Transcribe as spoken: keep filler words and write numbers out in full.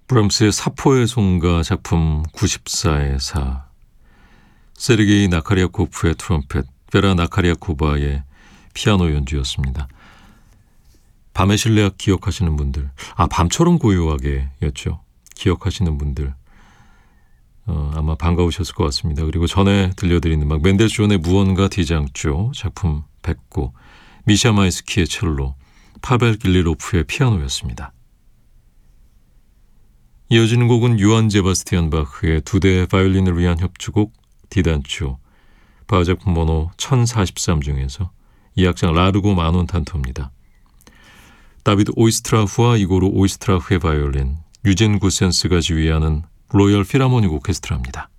브람스의 사포의 송가 작품 구십사의 사, 세르게이 나카리아코프의 트럼펫, 베라 나카리아코바의 피아노 연주였습니다. 밤의 실내악 기억하시는 분들, 아 밤처럼 고요하게 였죠. 기억하시는 분들 어, 아마 반가우셨을 것 같습니다. 그리고 전에 들려드린 음악 멘델스존의 무언가 디장조 작품 백구, 미샤 마이스키의 첼로, 파벨 길리로프의 피아노였습니다. 이어지는 곡은 요한 제바스티안 바흐의 두 대의 바이올린을 위한 협주곡 디단조, 바흐 작품 번호 천사십삼 중에서 이 악장 라르고 마논 탄토입니다. 다비드 오이스트라후와 이고르 오이스트라후의 바이올린, 유젠 구센스가 지휘하는 로열 필하모닉 오케스트라입니다.